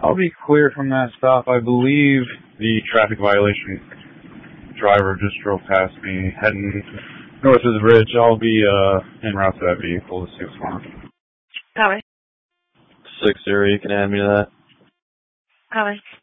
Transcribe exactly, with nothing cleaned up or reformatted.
I'll be clear from that stop. I believe the traffic violation driver just drove past me, heading north of the bridge. I'll be uh, en route to that vehicle to see what's going on. Copy. six zero, you can add me to that. Copy.